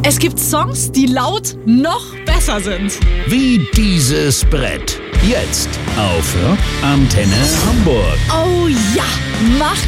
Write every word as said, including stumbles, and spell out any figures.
Es gibt Songs, die laut noch besser sind. Wie dieses Brett. Jetzt auf Rockantenne Hamburg. Oh ja, mach